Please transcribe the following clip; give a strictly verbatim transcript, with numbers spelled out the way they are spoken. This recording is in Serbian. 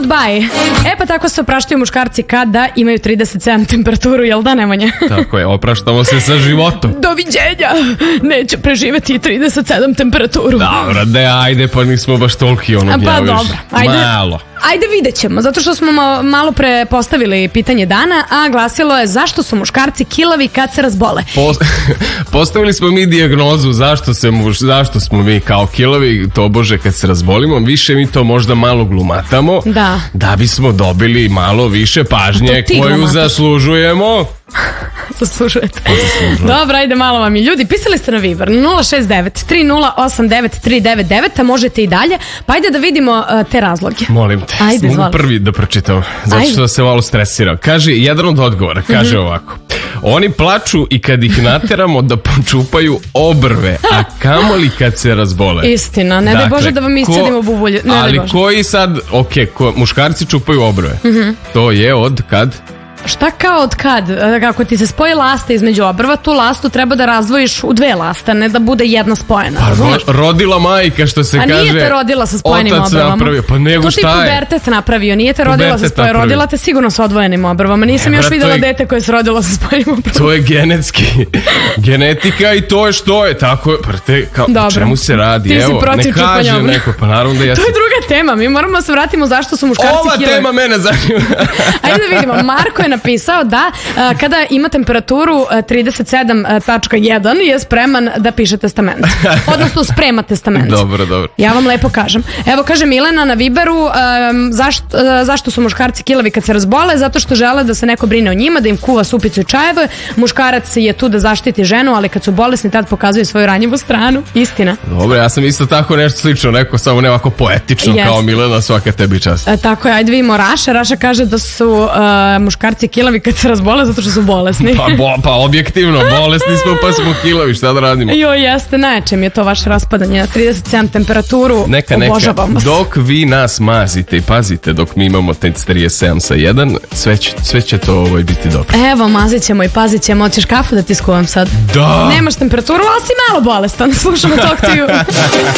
goodbye. E pa tako se opraštaju muškarci kada imaju trideset sedam temperaturu, jel da, Nemanja? Tako je, opraštamo se sa životom. Doviđenja, neću preživeti trideset sedam temperaturu. Dobro, de, ajde, pa nismo baš toliki ono gnjaviš. Pa dobro, ajde. Malo. Ajde vidjet ćemo, zato što smo malo pre postavili pitanje dana, a glasilo je zašto su muškarci kilavi kad se razbole. Po, postavili smo mi dijagnozu zašto, se, zašto smo mi kao kilavi, to bože kad se razbolimo, više mi to možda malo glumatamo, da, da bismo dobili malo više pažnje koju glumataš. Zaslužujemo. Zaslužujete. Dobro, ajde malo vam je. Ljudi, pisali ste na Viber nula šest devet tri nula osam devet tri devet devet, a možete i dalje. Pa ajde da vidimo uh, te razloge. Molim te, ajde, mogu zvali. prvi da pročitam, zato što se malo stresiram. Kaže, jedan od odgovora, kaže mm-hmm. ovako: oni plaču i kad ih nateramo da počupaju obrve, a kamoli kad se razbole. Istina, ne dakle, daj Bože da vam iscedimo bubulje. Ne ali koji sad, ok, ko, muškarci čupaju obrve, mm-hmm. to je od kad? Šta kao od kad? Kako ti se spoji lasta između obrva, tu lastu treba da razdvojiš u dve laste, ne da bude jedna spojena. Pa ro, rodila majka, što se a kaže. A nije te rodila sa spojenim obrvama. Napravio. Pa nego to šta je? To ti pubertet napravio, nije te rodila sa spojenim, rodila te sigurno sa odvojenim obrvama. Nisam ne, još videla je... dete koje se rodilo sa spojenim obrvama. To je genetski, genetika i to je što je, tako je. Prte, kao, o čemu se radi? Ti Evo, ne kaže obrva. neko, pa naravno da ja To je druga tema, mi moramo da se vratimo zašto su muškarci Ova kilavi. tema mene zanima. Ajde da vidimo, Marko je napisao da a, kada ima temperaturu a, trideset sedam tačka jedan je spreman da piše testament. Odnosno sprema testament. Dobro, dobro. Ja vam lepo kažem. Evo kaže Milena na Viberu, um, zašto, uh, zašto su muškarci kilavi kad se razbole? Zato što žele da se neko brine o njima, da im kuva supicu i čajeve. Muškarac je tu da zaštiti ženu, ali kad su bolesni tad pokazuju svoju ranjivu stranu. Istina. Dobro, ja sam isto tako nešto slično rekao, samo ne ovako poetično yes. kao Milena, svaka tebi čast. E, tako je, ajde vidimo Raša. Raša kaže da su uh, muškarci kilavi kad se razbole zato što su bolesni. Pa, bo, pa objektivno, bolesni smo pa smo kilavi, šta da radimo? Jo, jeste, najčem je to vaše raspadanje na trideset sedam temperaturu. Neka, neka, dok vi nas mazite i pazite dok mi imamo trideset sedam sa jedan, sve će, sve će to ovaj biti dobro. Evo, mazit ćemo i pazit ćemo. Hoćeš kafu da ti skuvam sad? Da! Nemaš temperaturu, ali si malo bolestan. Slušamo Talk to You.